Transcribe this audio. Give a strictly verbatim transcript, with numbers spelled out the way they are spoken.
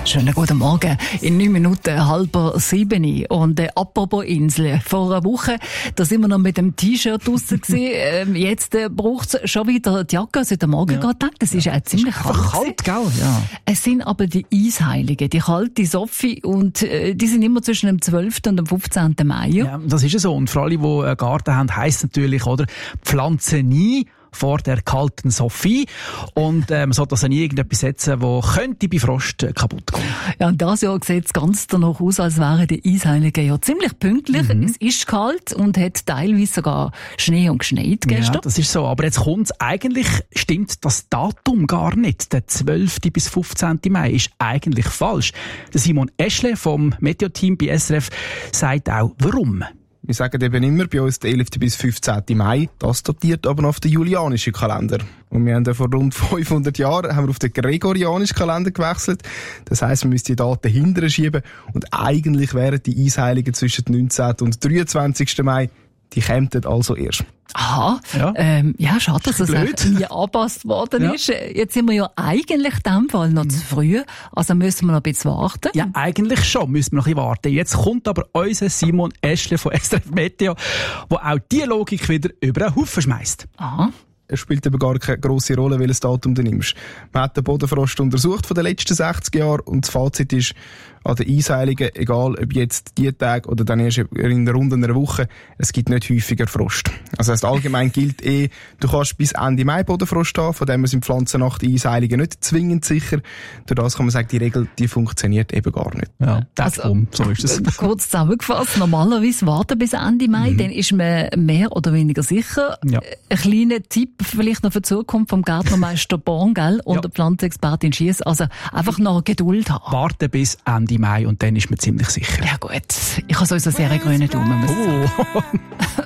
Schönen guten Morgen. In neun Minuten halber sieben. Und äh, apropos Insel. Vor einer Woche, da sind wir noch mit dem T-Shirt draussen gewesen. ähm, jetzt äh, braucht es schon wieder die Jacke. Also heute Morgen ja. gerade gedacht, das ist ja. auch ziemlich kalt. kalt, gell? Ja. Es sind aber die Eisheiligen, die kalte Sophie. Und äh, die sind immer zwischen dem zwölften und dem fünfzehnten Mai. Ja, das ist ja so. Und für alle, die einen Garten haben, heisst natürlich, oder? Pflanze nie vor der kalten Sophie. Und äh, man sollte also nie irgendetwas setzen, das könnte bei Frost äh, kaputt gehen. Ja, und dieses Jahr sieht es ganz danach aus, als wären die Eisheiligen ja ziemlich pünktlich. Mhm. Es ist kalt und hat teilweise sogar Schnee und geschneit gestern. Ja, das ist so. Aber jetzt kommt's. Eigentlich stimmt das Datum gar nicht. Der zwölften bis fünfzehnten Mai ist eigentlich falsch. Der Simon Eschle vom Meteo-Team bei S R F sagt auch, warum. Wir sagen eben immer bei uns der elften bis fünfzehnten Mai. Das datiert aber noch auf den julianischen Kalender. Und wir haben ja vor rund fünfhundert Jahren haben wir auf den gregorianischen Kalender gewechselt. Das heisst, wir müssen die Daten hinterher schieben. Und eigentlich wären die Eisheiligen zwischen dem neunzehnten und dreiundzwanzigsten Mai. Die kämen also erst. Aha, ja, ähm, ja schade, dass es nie angepasst worden ja. ist. Jetzt sind wir ja eigentlich in dem Fall noch mhm. zu früh, also müssen wir noch ein bisschen warten. Ja, eigentlich schon, müssen wir noch ein bisschen warten. Jetzt kommt aber unser Simon Eschle von S R F Meteo, der auch diese Logik wieder über den Haufen schmeisst. Aha. Es spielt aber gar keine grosse Rolle, welches Datum du nimmst. Man hat den Bodenfrost untersucht von den letzten sechzig Jahren und das Fazit ist, an den Eisheiligen, egal ob jetzt die Tage oder dann erst in der Runde einer Woche, es gibt nicht häufiger Frost. Also das heißt, allgemein gilt eh, du kannst bis Ende Mai Bodenfrost haben, von dem sind Pflanzen nach den Eisheiligen nicht zwingend sicher. Durch das kann man sagen, die Regel, die funktioniert eben gar nicht. Ja, das also, um, so ist es. Kurz zusammengefasst, normalerweise warten bis Ende Mai, mhm. dann ist man mehr oder weniger sicher. Ja. Ein kleiner Tipp vielleicht noch für die Zukunft vom Gärtnermeister Born, gell, und ja. der Pflanzenexpertin Schiess, also einfach noch Geduld haben. Warten bis Ende Mai und dann ist man ziemlich sicher. Ja gut, ich habe sowieso sehr grüne Daumen. Oh.